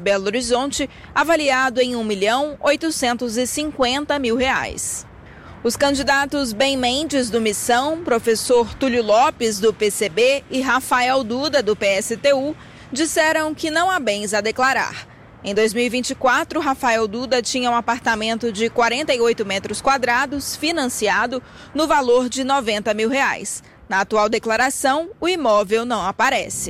Belo Horizonte, avaliado em R$ 1.850.000. Os candidatos Ben Mendes, do Missão, professor Túlio Lopes, do PCB e Rafael Duda, do PSTU, disseram que não há bens a declarar. Em 2024, Rafael Duda tinha um apartamento de 48 metros quadrados, financiado, no valor de R$ 90.000. Na atual declaração, o imóvel não aparece.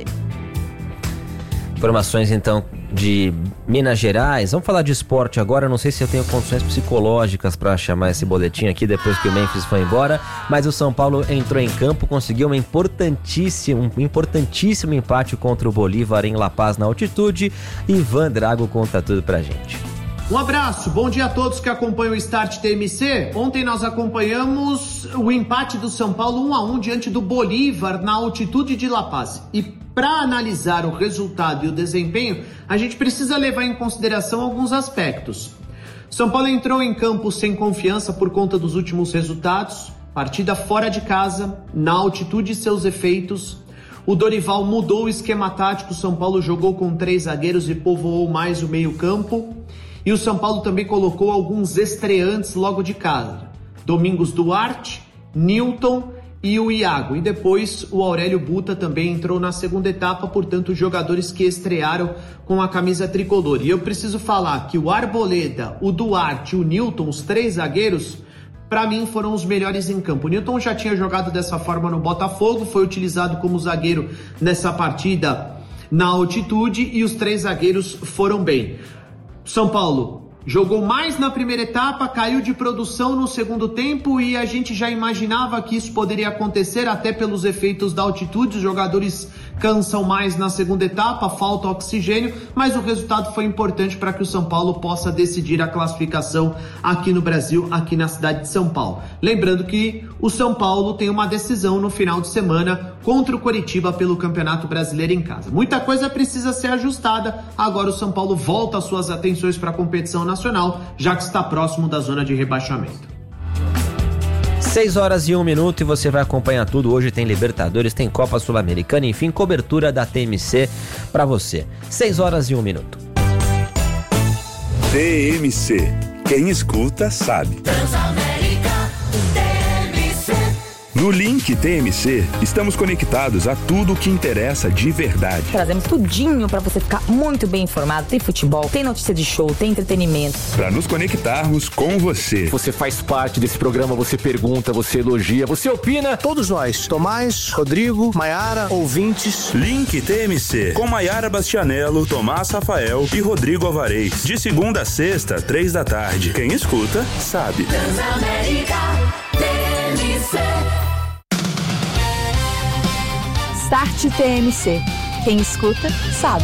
Informações, então, de Minas Gerais. Vamos falar de esporte agora. Não sei se eu tenho condições psicológicas para chamar esse boletim aqui depois que o Memphis foi embora, mas o São Paulo entrou em campo, conseguiu um importantíssimo empate contra o Bolívar em La Paz, na altitude. Ivan Drago conta tudo pra gente. Um abraço, bom dia a todos que acompanham o Start TMC. Ontem nós acompanhamos o empate do São Paulo 1-1 diante do Bolívar na altitude de La Paz. E para analisar o resultado e o desempenho, a gente precisa levar em consideração alguns aspectos. São Paulo entrou em campo sem confiança por conta dos últimos resultados, partida fora de casa, na altitude e seus efeitos. O Dorival mudou o esquema tático, São Paulo jogou com 3 zagueiros e povoou mais o meio-campo. E o São Paulo também colocou alguns estreantes logo de casa. Domingos Duarte, Newton e o Iago. E depois o Aurélio Buta também entrou na segunda etapa, portanto, jogadores que estrearam com a camisa tricolor. E eu preciso falar que o Arboleda, o Duarte e o Newton, os 3 zagueiros, para mim foram os melhores em campo. O Newton já tinha jogado dessa forma no Botafogo, foi utilizado como zagueiro nessa partida na altitude e os 3 zagueiros foram bem. São Paulo jogou mais na primeira etapa, caiu de produção no segundo tempo e a gente já imaginava que isso poderia acontecer até pelos efeitos da altitude. Os jogadores cansam mais na segunda etapa, falta oxigênio, mas o resultado foi importante para que o São Paulo possa decidir a classificação aqui no Brasil, aqui na cidade de São Paulo. Lembrando que o São Paulo tem uma decisão no final de semana contra o Coritiba pelo Campeonato Brasileiro em casa. Muita coisa precisa ser ajustada, agora o São Paulo volta as suas atenções para a competição nacional, já que está próximo da zona de rebaixamento. 6h01 e você vai acompanhar tudo. Hoje tem Libertadores, tem Copa Sul-Americana, enfim, cobertura da TMC para você. 6h01. TMC. Quem escuta sabe. No Link TMC, estamos conectados a tudo o que interessa de verdade. Trazemos tudinho para você ficar muito bem informado. Tem futebol, tem notícia de show, tem entretenimento. Para nos conectarmos com você. Você faz parte desse programa, você pergunta, você elogia, você opina. Todos nós, Tomás, Rodrigo, Maiara, ouvintes. Link TMC, com Maiara Bastianello, Tomás Rafael e Rodrigo Alvarez. De segunda a sexta, 3 da tarde. Quem escuta, sabe. Transamérica TMC. Start TMC. Quem escuta, sabe.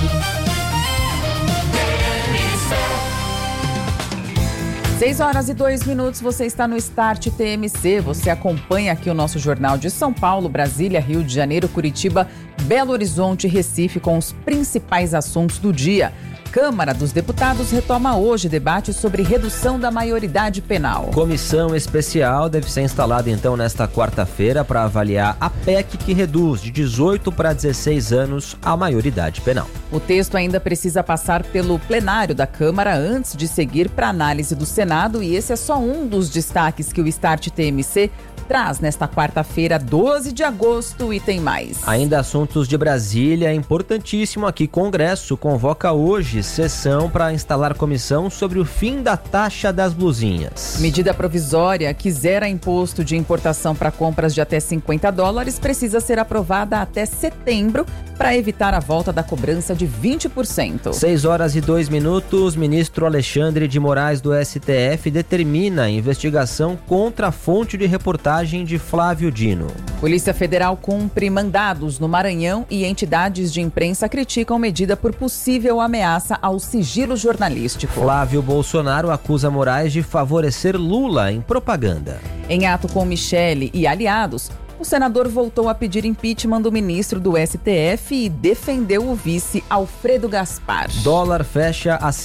6h02, você está no Start TMC. Você acompanha aqui o nosso jornal de São Paulo, Brasília, Rio de Janeiro, Curitiba, Belo Horizonte e Recife com os principais assuntos do dia. Câmara dos Deputados retoma hoje debate sobre redução da maioridade penal. Comissão especial deve ser instalada então nesta quarta-feira para avaliar a PEC que reduz de 18 para 16 anos a maioridade penal. O texto ainda precisa passar pelo plenário da Câmara antes de seguir para análise do Senado e esse é só um dos destaques que o Start TMC traz nesta quarta-feira, 12 de agosto, e tem mais. Ainda assuntos de Brasília, é importantíssimo aqui. Congresso convoca hoje sessão para instalar comissão sobre o fim da taxa das blusinhas. Medida provisória que zera imposto de importação para compras de até $50 precisa ser aprovada até setembro para evitar a volta da cobrança de 20%. 6h02, ministro Alexandre de Moraes do STF determina a investigação contra a fonte de reportagem de Flávio Dino. Polícia Federal cumpre mandados no Maranhão e entidades de imprensa criticam medida por possível ameaça ao sigilo jornalístico. Flávio Bolsonaro acusa Moraes de favorecer Lula em propaganda. Em ato com Michele e aliados, o senador voltou a pedir impeachment do ministro do STF e defendeu o vice Alfredo Gaspar. Dólar fecha a R$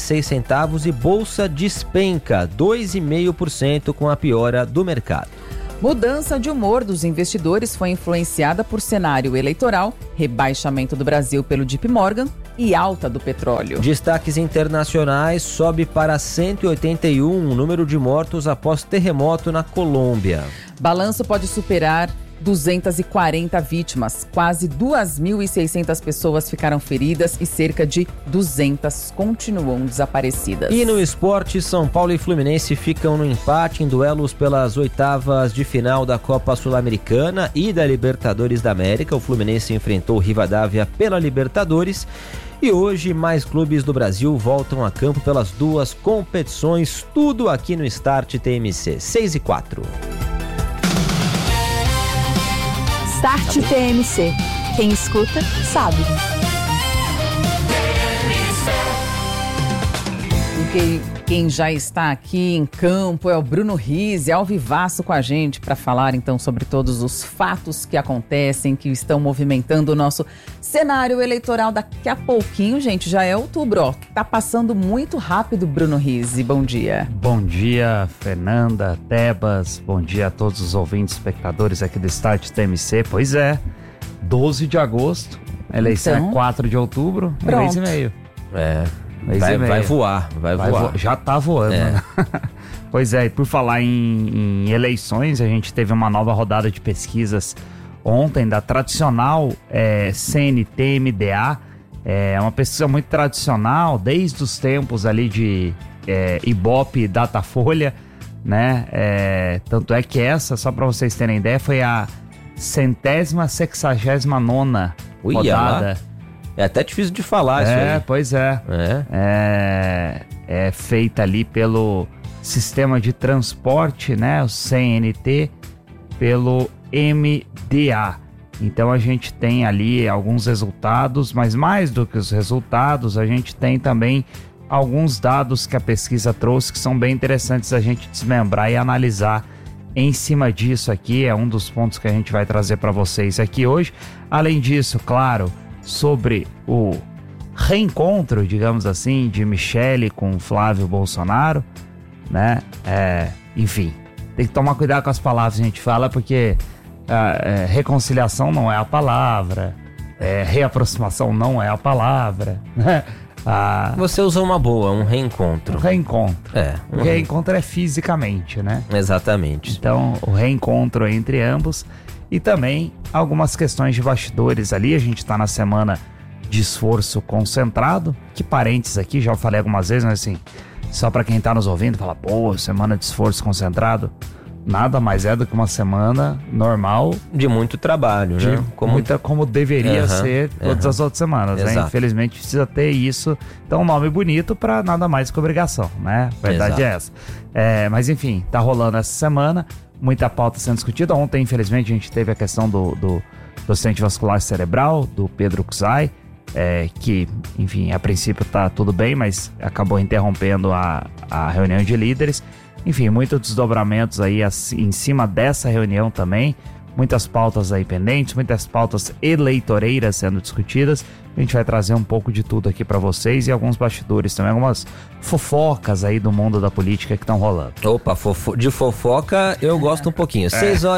5,16 e bolsa despenca 2,5% com a piora do mercado. Mudança de humor dos investidores foi influenciada por cenário eleitoral, rebaixamento do Brasil pelo JP Morgan e alta do petróleo. Destaques internacionais: sobe para 181 o número de mortos após terremoto na Colômbia. Balanço pode superar 240 vítimas, quase 2.600 pessoas ficaram feridas e cerca de 200 continuam desaparecidas. E no esporte, São Paulo e Fluminense ficam no empate em duelos pelas oitavas de final da Copa Sul-Americana e da Libertadores da América. O Fluminense enfrentou o Rivadavia pela Libertadores. E hoje, mais clubes do Brasil voltam a campo pelas duas competições, tudo aqui no Start TMC, 6h04. Start TMC. Quem escuta, sabe. Quem já está aqui em campo é o Bruno Rizzi, ao vivaço com a gente, para falar então sobre todos os fatos que acontecem, que estão movimentando o nosso cenário eleitoral. Daqui a pouquinho, gente, já é outubro, ó. Tá passando muito rápido, Bruno Rizzi. Bom dia. Bom dia, Fernanda, Tebas. Bom dia a todos os ouvintes, espectadores aqui do Start TMC. Pois é, 12 de agosto, a eleição então, é 4 de outubro, um mês e meio. Vai voar. Já tá voando, né? Pois é, e por falar em eleições, a gente teve uma nova rodada de pesquisas ontem da tradicional CNT-MDA. É uma pesquisa muito tradicional, desde os tempos ali de Ibope e Datafolha, né? Tanto é que essa, só para vocês terem ideia, foi a 169ª rodada. É até difícil de falar isso aí. Pois é. É feita ali pelo Sistema de Transporte, né? O CNT, pelo MDA. Então a gente tem ali alguns resultados, mas mais do que os resultados, a gente tem também alguns dados que a pesquisa trouxe que são bem interessantes a gente desmembrar e analisar em cima disso aqui. É um dos pontos que a gente vai trazer para vocês aqui hoje. Além disso, claro, sobre o reencontro, digamos assim, de Michele com Flávio Bolsonaro, né? Enfim, tem que tomar cuidado com as palavras que a gente fala, porque reconciliação não é a palavra, reaproximação não é a palavra, né? Você usou uma boa, um reencontro. Um reencontro. O reencontro é fisicamente, né? Exatamente. Então, o reencontro entre ambos. E também algumas questões de bastidores ali. A gente está na semana de esforço concentrado. Que parênteses aqui, já falei algumas vezes, mas assim, só para quem está nos ouvindo, fala, pô, semana de esforço concentrado. Nada mais é do que uma semana normal. De muito trabalho, né? Como deveria ser todas as outras semanas, né? Infelizmente precisa ter isso. Então, um nome bonito para nada mais que obrigação, né? A verdade é essa. Mas enfim, tá rolando essa semana. Muita pauta sendo discutida. Ontem, infelizmente, a gente teve a questão do acidente vascular cerebral, do Pedro Kuczaj, que, enfim, a princípio tá tudo bem, mas acabou interrompendo a reunião de líderes. Enfim, muitos desdobramentos aí em cima dessa reunião também. Muitas pautas aí pendentes, muitas pautas eleitoreiras sendo discutidas. A gente vai trazer um pouco de tudo aqui para vocês e alguns bastidores também, algumas fofocas aí do mundo da política que estão rolando. Opa, de fofoca eu gosto um pouquinho.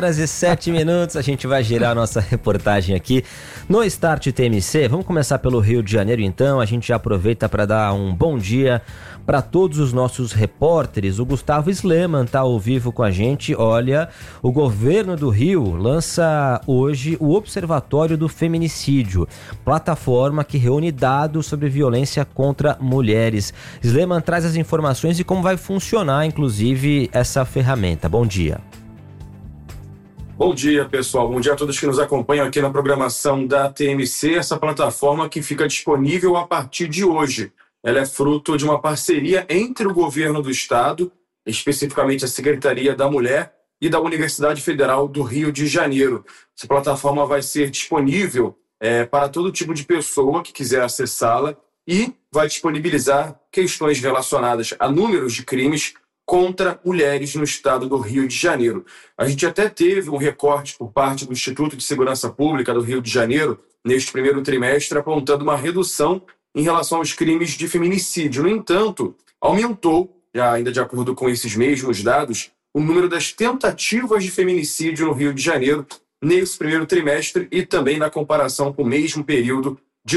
6h07, a gente vai girar a nossa reportagem aqui no Start TMC. Vamos começar pelo Rio de Janeiro então. A gente já aproveita para dar um bom dia para todos os nossos repórteres. O Gustavo Sleman está ao vivo com a gente. Olha, o governo do Rio lança hoje o Observatório do Feminicídio, plataforma que reúne dados sobre violência contra mulheres. Sleman traz as informações e como vai funcionar, inclusive, essa ferramenta. Bom dia. Bom dia, pessoal. Bom dia a todos que nos acompanham aqui na programação da TMC. Essa plataforma que fica disponível a partir de hoje. Ela é fruto de uma parceria entre o governo do estado, especificamente a Secretaria da Mulher, e da Universidade Federal do Rio de Janeiro. Essa plataforma vai ser disponível para todo tipo de pessoa que quiser acessá-la e vai disponibilizar questões relacionadas a números de crimes contra mulheres no estado do Rio de Janeiro. A gente até teve um recorte por parte do Instituto de Segurança Pública do Rio de Janeiro, neste primeiro trimestre, apontando uma redução em relação aos crimes de feminicídio. No entanto, aumentou, ainda de acordo com esses mesmos dados, o número das tentativas de feminicídio no Rio de Janeiro nesse primeiro trimestre e também na comparação com o mesmo período de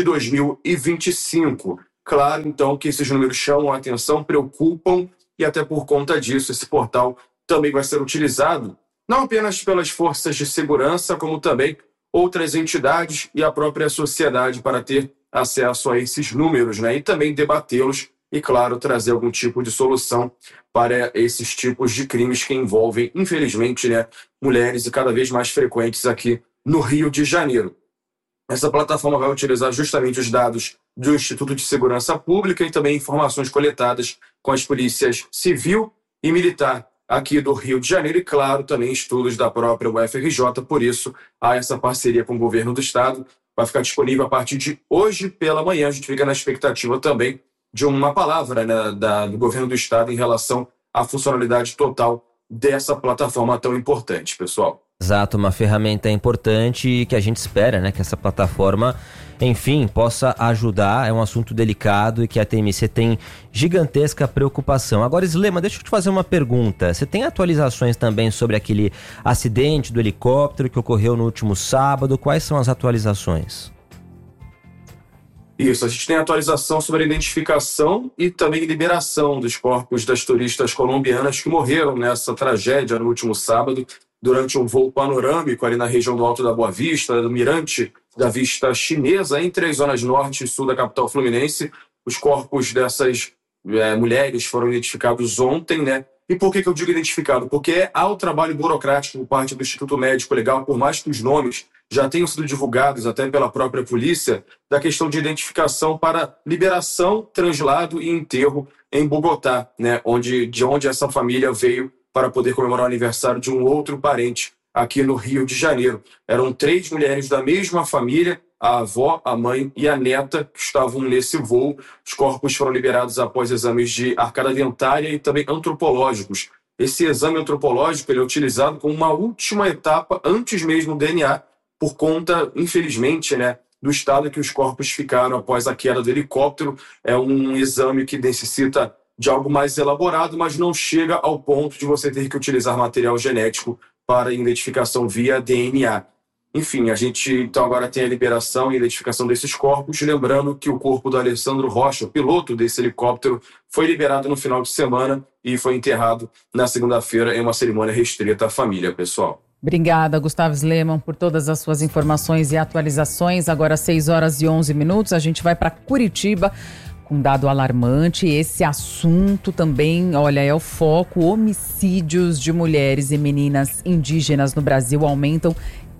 2025. Claro, então, que esses números chamam a atenção, preocupam, e até por conta disso esse portal também vai ser utilizado não apenas pelas forças de segurança, como também outras entidades e a própria sociedade para ter acesso a esses números, né? E também debatê-los e, claro, trazer algum tipo de solução para esses tipos de crimes que envolvem, infelizmente, né, mulheres e cada vez mais frequentes aqui no Rio de Janeiro. Essa plataforma vai utilizar justamente os dados do Instituto de Segurança Pública e também informações coletadas com as polícias civil e militar aqui do Rio de Janeiro e, claro, também estudos da própria UFRJ. Por isso, há essa parceria com o governo do estado. Vai ficar disponível a partir de hoje pela manhã. A gente fica na expectativa também de uma palavra, né, do governo do estado em relação à funcionalidade total dessa plataforma tão importante, pessoal. Exato, uma ferramenta importante e que a gente espera, né, que essa plataforma, enfim, possa ajudar. É um assunto delicado e que a TMC tem gigantesca preocupação. Agora, Slema, deixa eu te fazer uma pergunta. Você tem atualizações também sobre aquele acidente do helicóptero que ocorreu no último sábado? Quais são as atualizações? Isso, a gente tem atualização sobre a identificação e também liberação dos corpos das turistas colombianas que morreram nessa tragédia no último sábado, durante um voo panorâmico ali na região do Alto da Boa Vista, do Mirante da Vista Chinesa, entre as zonas norte e sul da capital fluminense. Os corpos dessas mulheres foram identificados ontem, né? E por que eu digo identificado? Porque há o trabalho burocrático por parte do Instituto Médico Legal, por mais que os nomes já tenham sido divulgados até pela própria polícia, da questão de identificação para liberação, translado e enterro em Bogotá, né? De onde essa família veio para poder comemorar o aniversário de um outro parente aqui no Rio de Janeiro. Eram 3 mulheres da mesma família, a avó, a mãe e a neta, que estavam nesse voo. Os corpos foram liberados após exames de arcada dentária e também antropológicos. Esse exame antropológico ele é utilizado como uma última etapa antes mesmo do DNA, por conta, infelizmente, né, do estado que os corpos ficaram após a queda do helicóptero. É um exame que necessita de algo mais elaborado, mas não chega ao ponto de você ter que utilizar material genético para identificação via DNA. Enfim, a gente então agora tem a liberação e identificação desses corpos, lembrando que o corpo do Alessandro Rocha, o piloto desse helicóptero, foi liberado no final de semana e foi enterrado na segunda-feira em uma cerimônia restrita à família, pessoal. Obrigada, Gustavo Sleman, por todas as suas informações e atualizações. Agora 6h11, a gente vai para Curitiba com um dado alarmante. Esse assunto também, olha, é o foco. Homicídios de mulheres e meninas indígenas no Brasil aumentam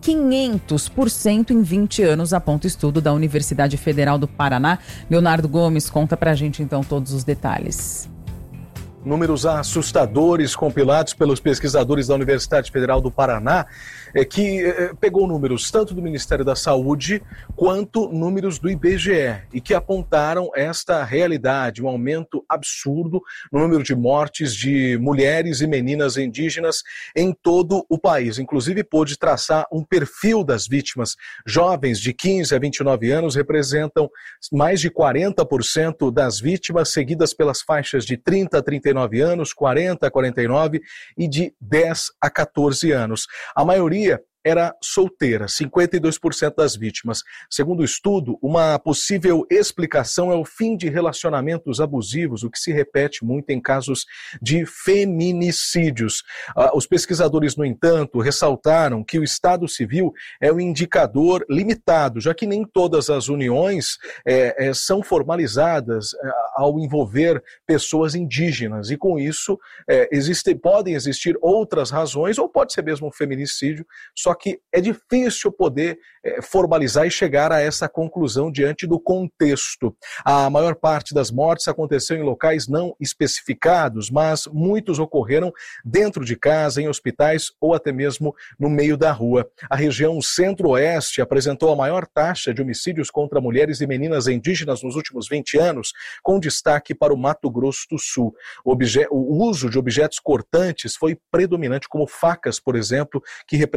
500% em 20 anos, aponta o estudo da Universidade Federal do Paraná. Leonardo Gomes conta pra gente então todos os detalhes. Números assustadores compilados pelos pesquisadores da Universidade Federal do Paraná, que pegou números tanto do Ministério da Saúde quanto números do IBGE e que apontaram esta realidade, um aumento absurdo no número de mortes de mulheres e meninas indígenas em todo o país. Inclusive pôde traçar um perfil das vítimas. Jovens de 15 a 29 anos representam mais de 40% das vítimas, seguidas pelas faixas de 30 a 39 anos, 40 a 49 e de 10 a 14 anos. A maioria era solteira, 52% das vítimas. Segundo o estudo, uma possível explicação é o fim de relacionamentos abusivos, o que se repete muito em casos de feminicídios. Os pesquisadores, no entanto, ressaltaram que o Estado Civil é um indicador limitado, já que nem todas as uniões são formalizadas ao envolver pessoas indígenas, e com isso podem existir outras razões, ou pode ser mesmo um feminicídio, só que é difícil poder formalizar e chegar a essa conclusão diante do contexto. A maior parte das mortes aconteceu em locais não especificados, mas muitos ocorreram dentro de casa, em hospitais ou até mesmo no meio da rua. A região centro-oeste apresentou a maior taxa de homicídios contra mulheres e meninas indígenas nos últimos 20 anos, com destaque para o Mato Grosso do Sul. O uso de objetos cortantes foi predominante, como facas, por exemplo, que representaram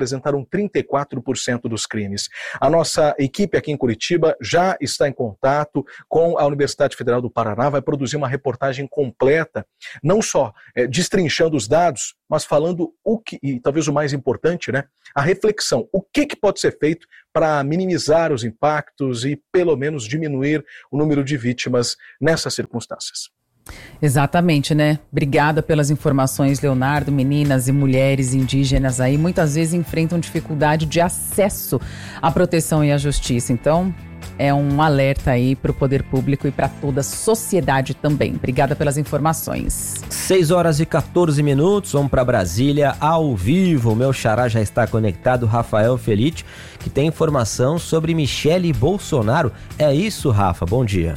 34% dos crimes. A nossa equipe aqui em Curitiba já está em contato com a Universidade Federal do Paraná, vai produzir uma reportagem completa, não só destrinchando os dados, mas falando o que, e talvez o mais importante, né, a reflexão, o que pode ser feito para minimizar os impactos e pelo menos diminuir o número de vítimas nessas circunstâncias. Exatamente, né? Obrigada pelas informações, Leonardo. Meninas e mulheres indígenas aí muitas vezes enfrentam dificuldade de acesso à proteção e à justiça. Então, é um alerta aí para o poder público e para toda a sociedade também. Obrigada pelas informações. 6h14, vamos para Brasília ao vivo. O meu xará já está conectado, Rafael Felite, que tem informação sobre Michele Bolsonaro. É isso, Rafa? Bom dia.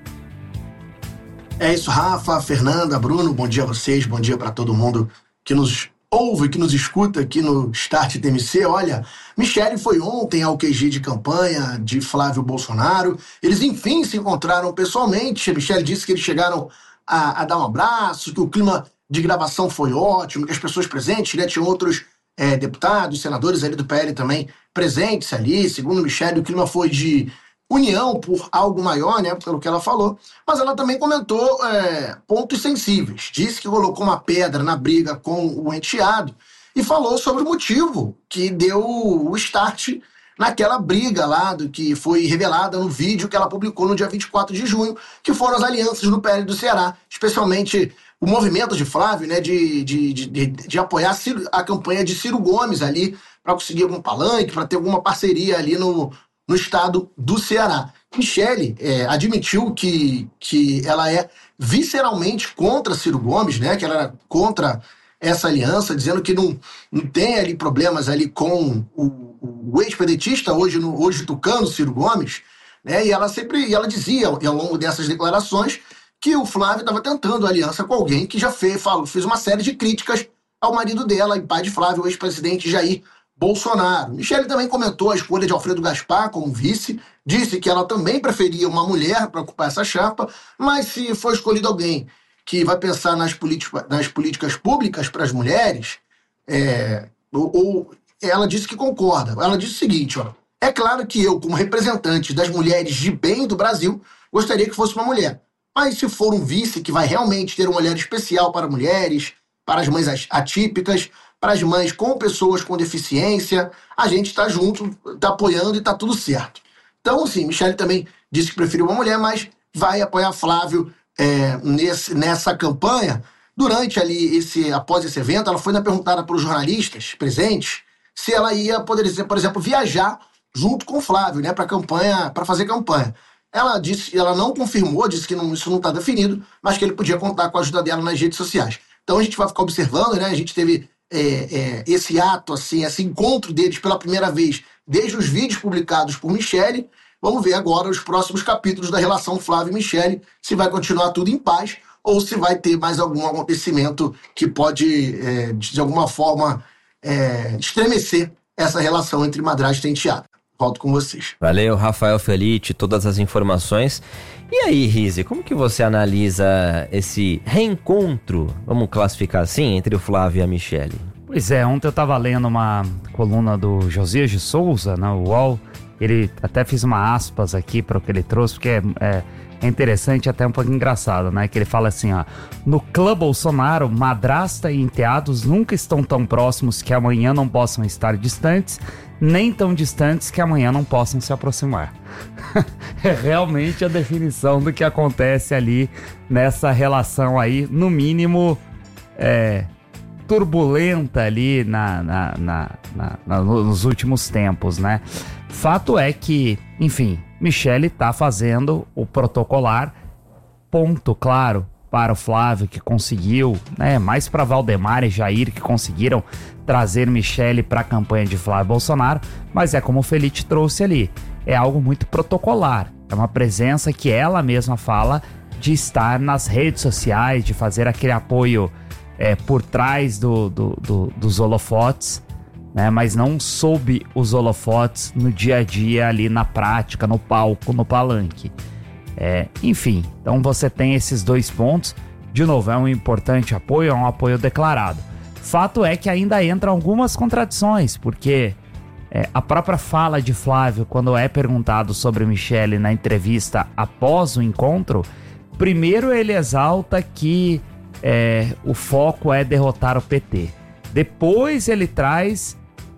É isso, Rafa, Fernanda, Bruno, bom dia a vocês, bom dia para todo mundo que nos ouve, que nos escuta aqui no Start TMC. Olha, Michele foi ontem ao QG de campanha de Flávio Bolsonaro. Eles, enfim, se encontraram pessoalmente. A Michele disse que eles chegaram a dar um abraço, que o clima de gravação foi ótimo, que as pessoas presentes, né, tinham outros deputados, senadores ali do PL também presentes ali. Segundo Michele, o clima foi de união por algo maior, né, pelo que ela falou, mas ela também comentou pontos sensíveis. Disse que colocou uma pedra na briga com o enteado e falou sobre o motivo que deu o start naquela briga lá, do que foi revelada no vídeo que ela publicou no dia 24 de junho, que foram as alianças no PL do Ceará, especialmente o movimento de Flávio, né, de apoiar a campanha de Ciro Gomes ali, para conseguir algum palanque, para ter alguma parceria ali no estado do Ceará. Michele admitiu que ela é visceralmente contra Ciro Gomes, né? Que ela era contra essa aliança, dizendo que não tem ali problemas ali com o ex-pedetista, hoje tucano, Ciro Gomes, né? E ela dizia, ao longo dessas declarações, que o Flávio estava tentando aliança com alguém que já fez uma série de críticas ao marido dela, e pai de Flávio, o ex-presidente Jair Bolsonaro. Michele também comentou a escolha de Alfredo Gaspar como vice, disse que ela também preferia uma mulher para ocupar essa chapa, mas se for escolhido alguém que vai pensar nas políticas públicas para as mulheres, ela disse que concorda. Ela disse o seguinte, ó, é claro que eu, como representante das mulheres de bem do Brasil, gostaria que fosse uma mulher, mas se for um vice que vai realmente ter um olhar especial para mulheres, para as mães atípicas, para as mães com pessoas com deficiência, a gente está junto, está apoiando e está tudo certo. Então, assim, Michele também disse que preferiu uma mulher, mas vai apoiar Flávio nessa campanha. Durante ali, após esse evento, ela foi perguntada pelos jornalistas presentes se ela ia poder, por exemplo, viajar junto com o Flávio, né, para fazer campanha. Ela não confirmou, disse que isso não está definido, mas que ele podia contar com a ajuda dela nas redes sociais. Então a gente vai ficar observando, né? A gente teve esse ato, assim, esse encontro deles pela primeira vez desde os vídeos publicados por Michele. Vamos ver agora os próximos capítulos da relação Flávio e Michele, se vai continuar tudo em paz ou se vai ter mais algum acontecimento que pode, de alguma forma, estremecer essa relação entre madrasta e enteada. Volto com vocês. Valeu, Rafael Felite, todas as informações. E aí, Rizzi, como que você analisa esse reencontro, vamos classificar assim, entre o Flávio e a Michele? Pois é, ontem eu estava lendo uma coluna do Josias de Souza, na UOL. Ele até fez uma aspas aqui para o que ele trouxe, porque é interessante, até um pouco engraçado, né? Que ele fala assim, ó: no clã Bolsonaro, madrasta e enteados nunca estão tão próximos que amanhã não possam estar distantes, nem tão distantes que amanhã não possam se aproximar. É realmente a definição do que acontece ali nessa relação aí, no mínimo turbulenta ali nos últimos tempos, né? Fato é que, enfim, Michele tá fazendo o protocolar, ponto claro, para o Flávio, que conseguiu, né, mais para Valdemar e Jair, que conseguiram trazer Michele para a campanha de Flávio Bolsonaro, mas é como o Felite trouxe ali, é algo muito protocolar, é uma presença que ela mesma fala de estar nas redes sociais, de fazer aquele apoio por trás dos holofotes, né, mas não sob os holofotes no dia a dia ali na prática, no palco, no palanque. Enfim, então você tem esses dois pontos. De novo, é um importante apoio, é um apoio declarado. Fato é que ainda entram algumas contradições, porque A própria fala de Flávio, quando é perguntado sobre Michele na entrevista após o encontro, primeiro ele exalta que o foco é derrotar o PT. Depois ele traz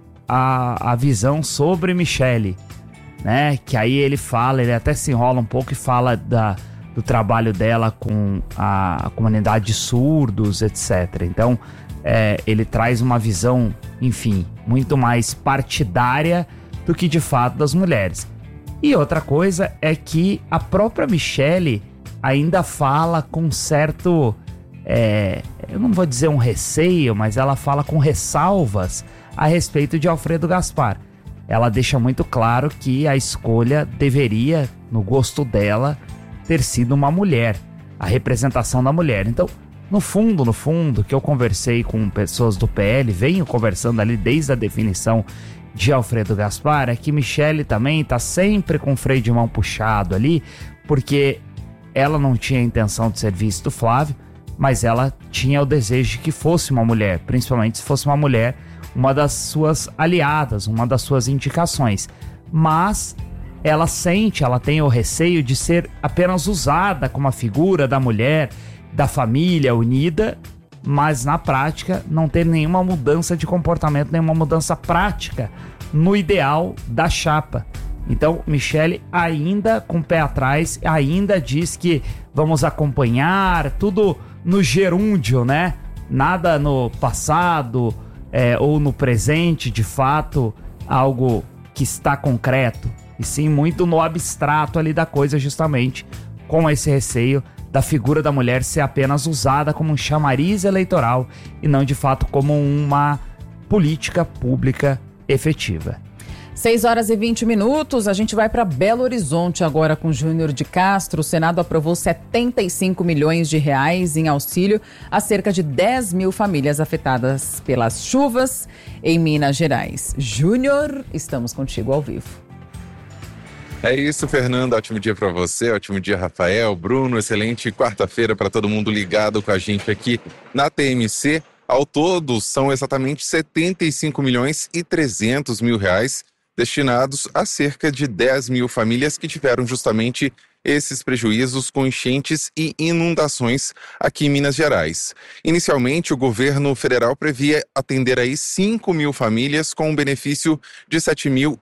a visão sobre Michele, né? Que aí ele até se enrola um pouco e fala do trabalho dela com a comunidade de surdos, etc. Então, ele traz uma visão, enfim, muito mais partidária do que de fato das mulheres. E outra coisa é que a própria Michele ainda fala com certo, eu não vou dizer um receio, mas ela fala com ressalvas a respeito de Alfredo Gaspar. Ela deixa muito claro que a escolha deveria, no gosto dela, ter sido uma mulher, a representação da mulher. Então, no fundo, que eu conversei com pessoas do PL, venho conversando ali desde a definição de Alfredo Gaspar, é que Michele também tá sempre com o freio de mão puxado ali, porque ela não tinha a intenção de ser vice do Flávio, mas ela tinha o desejo de que fosse uma mulher, principalmente se fosse uma mulher, uma das suas aliadas, uma das suas indicações. Mas ela tem o receio de ser apenas usada como a figura da mulher, da família unida, mas na prática não ter nenhuma mudança de comportamento, nenhuma mudança prática no ideal da chapa. Então, Michele ainda com o pé atrás, ainda diz que vamos acompanhar tudo no gerúndio, né? Nada no passado ou no presente, de fato, algo que está concreto, e sim muito no abstrato ali da coisa, justamente com esse receio da figura da mulher ser apenas usada como um chamariz eleitoral e não de fato como uma política pública efetiva. 6h20, a gente vai para Belo Horizonte agora com Júnior de Castro. O Senado aprovou 75 milhões de reais em auxílio a cerca de 10 mil famílias afetadas pelas chuvas em Minas Gerais. Júnior, estamos contigo ao vivo. É isso, Fernanda. Ótimo dia para você, ótimo dia, Rafael, Bruno. Excelente quarta-feira para todo mundo ligado com a gente aqui na TMC. Ao todo, são exatamente 75 milhões e 300 mil reais destinados a cerca de 10 mil famílias que tiveram justamente esses prejuízos com enchentes e inundações aqui em Minas Gerais. Inicialmente, o governo federal previa atender aí 5 mil famílias com um benefício de R$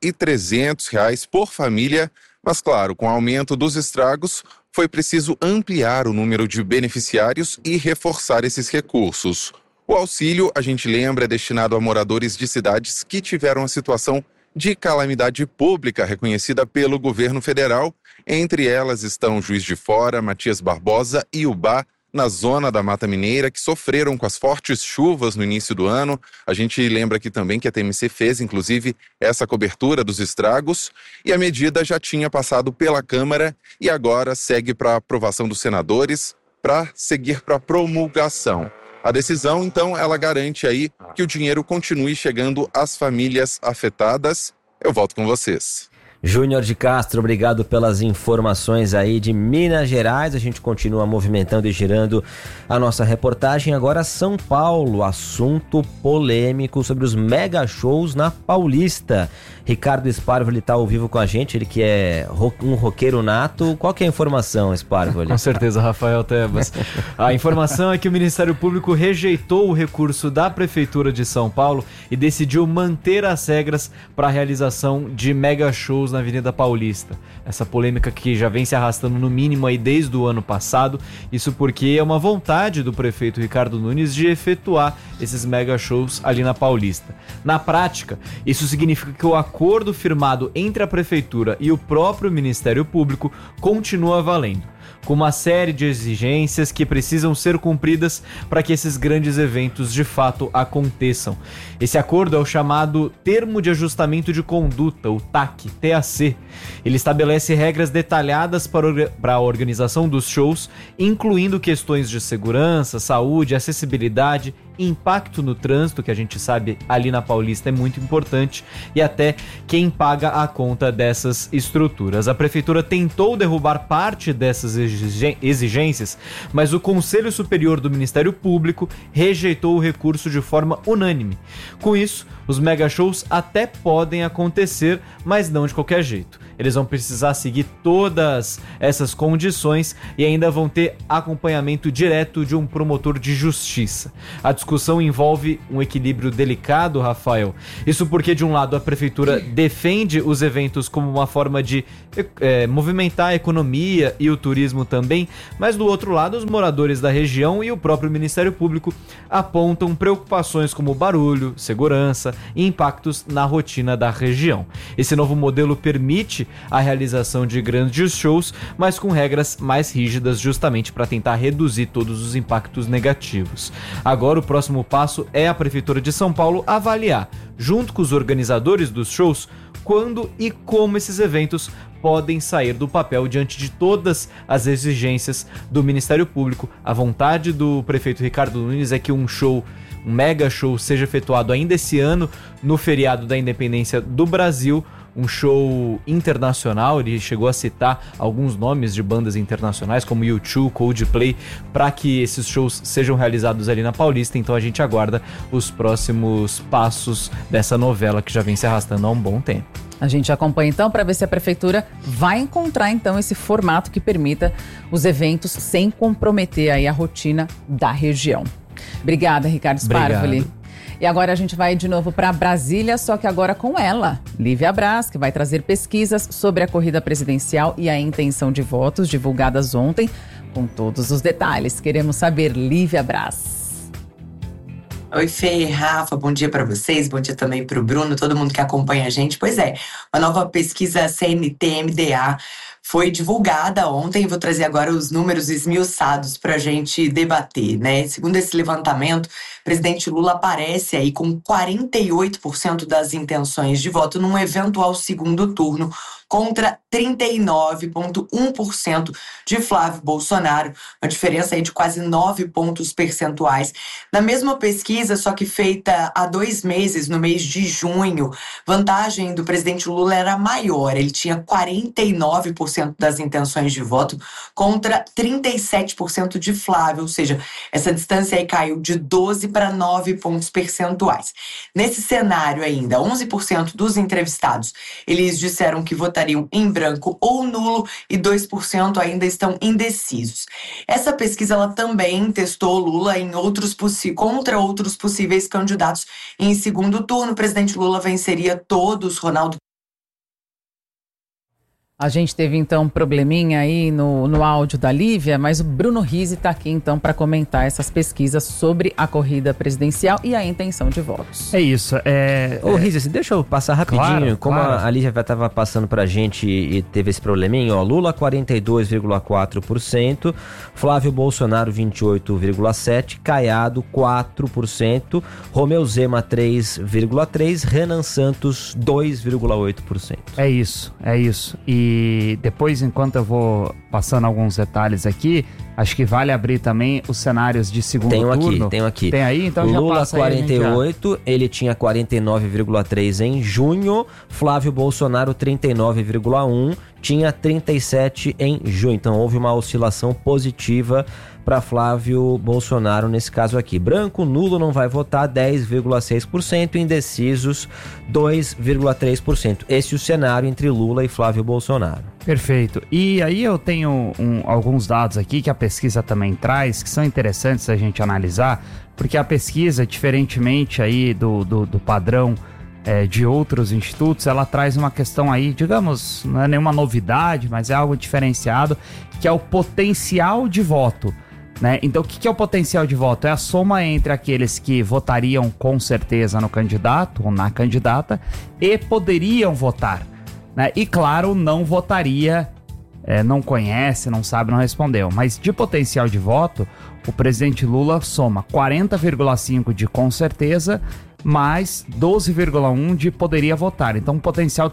7.300 por família, mas claro, com o aumento dos estragos, foi preciso ampliar o número de beneficiários e reforçar esses recursos. O auxílio, a gente lembra, é destinado a moradores de cidades que tiveram a situação de calamidade pública reconhecida pelo governo federal. Entre elas estão Juiz de Fora, Matias Barbosa e Ubá, na zona da Mata Mineira, que sofreram com as fortes chuvas no início do ano. A gente lembra aqui também que a TMC fez, inclusive, essa cobertura dos estragos, e a medida já tinha passado pela Câmara e agora segue para aprovação dos senadores, para seguir para promulgação. A decisão, então, ela garante aí que o dinheiro continue chegando às famílias afetadas. Eu volto com vocês. Júnior de Castro, obrigado pelas informações aí de Minas Gerais. A gente continua movimentando e girando a nossa reportagem. Agora São Paulo, assunto polêmico sobre os mega shows na Paulista. Ricardo Sparvoli está ao vivo com a gente, ele que é um roqueiro nato. Qual que é a informação, Sparvoli? Com certeza, Rafael Tebas. A informação é que o Ministério Público rejeitou o recurso da Prefeitura de São Paulo e decidiu manter as regras para a realização de mega shows na Avenida Paulista. Essa polêmica que já vem se arrastando no mínimo aí desde o ano passado, isso porque é uma vontade do prefeito Ricardo Nunes de efetuar esses mega shows ali na Paulista. Na prática, isso significa que o acordo firmado entre a Prefeitura e o próprio Ministério Público continua valendo, com uma série de exigências que precisam ser cumpridas para que esses grandes eventos de fato aconteçam. Esse acordo é o chamado Termo de Ajustamento de Conduta, o TAC. Ele estabelece regras detalhadas para a organização dos shows, incluindo questões de segurança, saúde, acessibilidade, impacto no trânsito, que a gente sabe ali na Paulista é muito importante, e até quem paga a conta dessas estruturas. A Prefeitura tentou derrubar parte dessas exigências, mas o Conselho Superior do Ministério Público rejeitou o recurso de forma unânime. Com isso, Os mega shows até podem acontecer, mas não de qualquer jeito. Eles vão precisar seguir todas essas condições e ainda vão ter acompanhamento direto de um promotor de justiça. A discussão envolve um equilíbrio delicado, Rafael. Isso porque, de um lado, a prefeitura defende os eventos como uma forma de movimentar a economia e o turismo também, mas do outro lado, os moradores da região e o próprio Ministério Público apontam preocupações como barulho, segurança e impactos na rotina da região. Esse novo modelo permite a realização de grandes shows, mas com regras mais rígidas, justamente para tentar reduzir todos os impactos negativos. Agora, o próximo passo é a Prefeitura de São Paulo avaliar, junto com os organizadores dos shows, quando e como esses eventos podem sair do papel diante de todas as exigências do Ministério Público. A vontade do prefeito Ricardo Nunes é que um mega show seja efetuado ainda esse ano, no feriado da Independência do Brasil, um show internacional. Ele chegou a citar alguns nomes de bandas internacionais como U2, Coldplay, para que esses shows sejam realizados ali na Paulista. Então a gente aguarda os próximos passos dessa novela que já vem se arrastando há um bom tempo. A gente acompanha então para ver se a prefeitura vai encontrar então esse formato que permita os eventos sem comprometer aí a rotina da região. Obrigada, Ricardo Sparvoli. E agora a gente vai de novo para Brasília, só que agora com ela, Lívia Braz, que vai trazer pesquisas sobre a corrida presidencial e a intenção de votos divulgadas ontem, com todos os detalhes. Queremos saber, Lívia Braz. Oi, Fê, Rafa, bom dia para vocês, bom dia também para o Bruno, todo mundo que acompanha a gente. Pois é, uma nova pesquisa CNT-MDA foi divulgada ontem, vou trazer agora os números esmiuçados para a gente debater, né? Segundo esse levantamento, o presidente Lula aparece aí com 48% das intenções de voto num eventual segundo turno, contra 39,1% de Flávio Bolsonaro, uma diferença aí de quase 9 pontos percentuais. Na mesma pesquisa, só que feita há 2 meses, no mês de junho, vantagem do presidente Lula era maior, ele tinha 49% das intenções de voto contra 37% de Flávio, ou seja, essa distância aí caiu de 12 para 9 pontos percentuais. Nesse cenário ainda, 11% dos entrevistados, eles disseram que votariam em branco ou nulo e 2% ainda estão indecisos. Essa pesquisa ela também testou Lula contra outros possíveis candidatos. Em segundo turno, o presidente Lula venceria todos, Ronaldo. A gente teve então um probleminha aí no áudio da Lívia, mas o Bruno Rizzi está aqui então para comentar essas pesquisas sobre a corrida presidencial e a intenção de votos. É isso. Ô Rizzi, deixa eu passar rapidinho, como claro. A Lívia estava passando pra gente e teve esse probleminha, ó, Lula 42,4%, Flávio Bolsonaro 28,7%, Caiado 4%, Romeu Zema 3,3%, Renan Santos 2,8%. É isso. E depois, enquanto eu vou passando alguns detalhes aqui, acho que vale abrir também os cenários de segundo turno. Tenho aqui. Tem aí? Então Lula já passa 48, aí, ele tinha 49,3 em junho, Flávio Bolsonaro 39,1, tinha 37 em junho. Então houve uma oscilação positiva para Flávio Bolsonaro nesse caso aqui. Branco, nulo, não vai votar 10,6%, indecisos 2,3%. Esse é o cenário entre Lula e Flávio Bolsonaro. Perfeito. E aí eu tenho alguns dados aqui que a pesquisa também traz, que são interessantes a gente analisar, porque a pesquisa, diferentemente aí do padrão de outros institutos, ela traz uma questão aí, digamos, não é nenhuma novidade, mas é algo diferenciado, que é o potencial de voto. Né? Então, o que é o potencial de voto? É a soma entre aqueles que votariam com certeza no candidato ou na candidata e poderiam votar. Né? E, claro, não votaria, não conhece, não sabe, não respondeu. Mas de potencial de voto, o presidente Lula soma 40,5% de com certeza, mais 12,1% de poderia votar. Então, um potencial de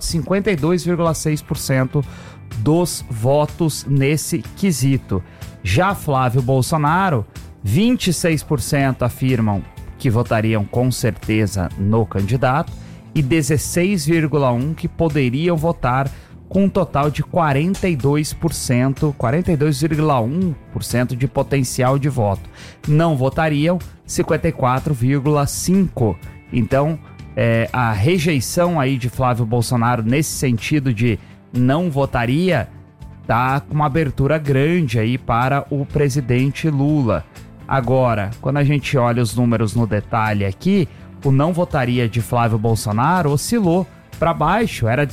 52,6% dos votos nesse quesito. Já Flávio Bolsonaro, 26% afirmam que votariam com certeza no candidato e 16,1% que poderiam votar, com um total de 42,1% de potencial de voto. Não votariam 54,5%. Então, a rejeição aí de Flávio Bolsonaro nesse sentido de não votaria, tá com uma abertura grande aí para o presidente Lula. Agora, quando a gente olha os números no detalhe aqui, o não votaria de Flávio Bolsonaro oscilou para baixo, era de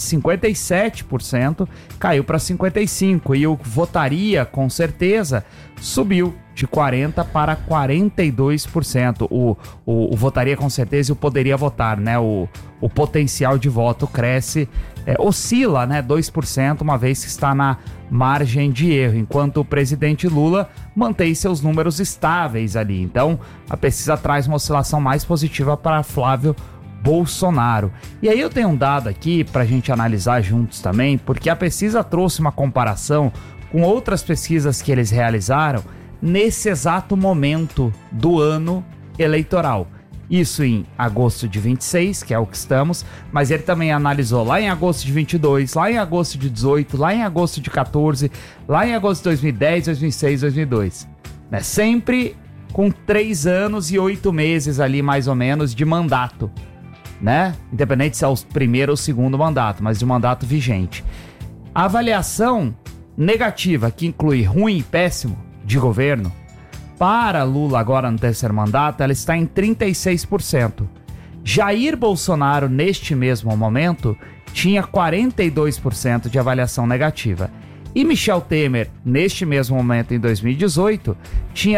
57%, caiu para 55%, e o votaria com certeza subiu de 40% para 42%. O votaria com certeza e o poderia votar, né? O potencial de voto cresce, oscila, né? 2%, uma vez que está na margem de erro, enquanto o presidente Lula mantém seus números estáveis ali. Então, a pesquisa traz uma oscilação mais positiva para Flávio Bolsonaro. E aí eu tenho um dado aqui para a gente analisar juntos também, porque a pesquisa trouxe uma comparação com outras pesquisas que eles realizaram nesse exato momento do ano eleitoral. Isso em agosto de 26, que é o que estamos, mas ele também analisou lá em agosto de 22, lá em agosto de 18, lá em agosto de 14, lá em agosto de 2010, 2006, 2002. Né? Sempre com 3 anos e 8 meses ali, mais ou menos, de mandato. Né? Independente se é o primeiro ou segundo mandato, mas de mandato vigente. A avaliação negativa, que inclui ruim e péssimo de governo, para Lula agora no terceiro mandato, ela está em 36%. Jair Bolsonaro, neste mesmo momento, tinha 42% de avaliação negativa. E Michel Temer, neste mesmo momento, em 2018, tinha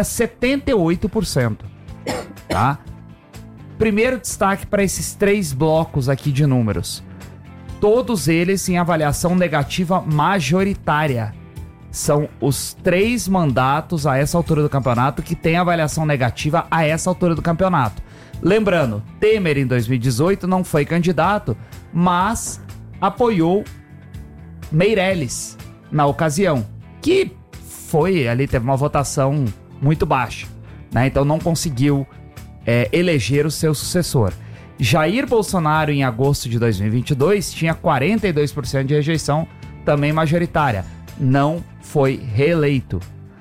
78%. Tá? Primeiro destaque para esses 3 blocos aqui de números. Todos eles em avaliação negativa majoritária. São os 3 mandatos a essa altura do campeonato que têm avaliação negativa a essa altura do campeonato. Lembrando, Temer em 2018 não foi candidato, mas apoiou Meirelles na ocasião, que foi ali, teve uma votação muito baixa, né? Então não conseguiu eleger o seu sucessor. Jair Bolsonaro em agosto de 2022 tinha 42% de rejeição, também majoritária. Não foi reeleito.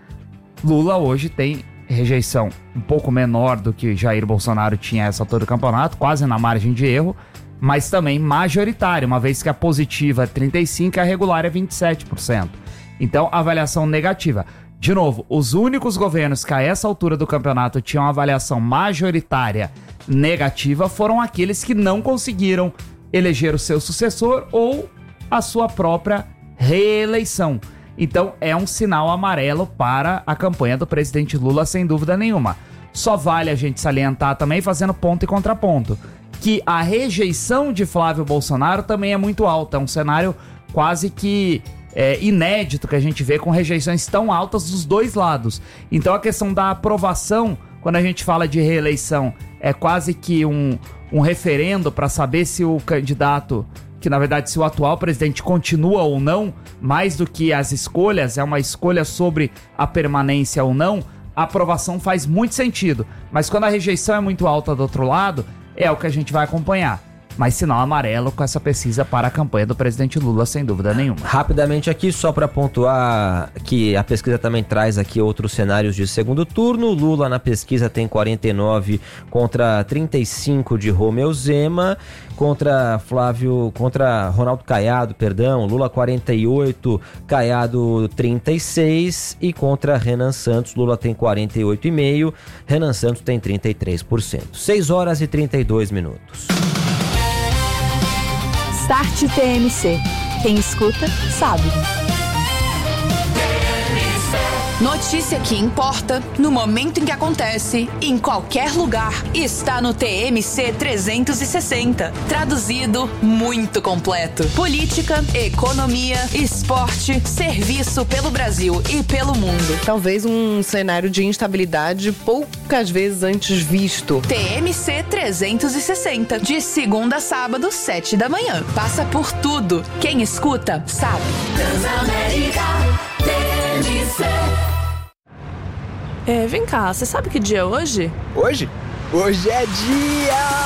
Lula hoje tem rejeição um pouco menor do que Jair Bolsonaro tinha a essa altura do campeonato, quase na margem de erro, mas também majoritária, uma vez que a positiva é 35% e a regular é 27%. Então, avaliação negativa. De novo, os únicos governos que a essa altura do campeonato tinham avaliação majoritária negativa foram aqueles que não conseguiram eleger o seu sucessor ou a sua própria reeleição. Então é um sinal amarelo para a campanha do presidente Lula, sem dúvida nenhuma. Só vale a gente salientar também, fazendo ponto e contraponto, que a rejeição de Flávio Bolsonaro também é muito alta. É um cenário quase que inédito que a gente vê, com rejeições tão altas dos dois lados. Então a questão da aprovação, quando a gente fala de reeleição, é quase que um referendo para saber se o candidato, que na verdade se o atual presidente continua ou não, mais do que as escolhas, é uma escolha sobre a permanência ou não. A aprovação faz muito sentido, mas quando a rejeição é muito alta do outro lado, é o que a gente vai acompanhar. Mas sinal amarelo com essa pesquisa para a campanha do presidente Lula, sem dúvida nenhuma. Rapidamente aqui, só para pontuar que a pesquisa também traz aqui outros cenários de segundo turno. Lula na pesquisa tem 49 contra 35 de Romeu Zema, contra Ronaldo Caiado, Lula 48, Caiado 36, e contra Renan Santos, Lula tem 48,5, Renan Santos tem 33%. 6 horas e 32 minutos. Start TMC. Quem escuta, sabe. Notícia que importa, no momento em que acontece, em qualquer lugar, está no TMC 360. Traduzido, muito completo. Política, economia, esporte, serviço pelo Brasil e pelo mundo. Talvez um cenário de instabilidade poucas vezes antes visto. TMC 360, de segunda a sábado, 7 da manhã. Passa por tudo. Quem escuta, sabe. Transamérica TMC. Vem cá, você sabe que dia é hoje? Hoje? Hoje é dia...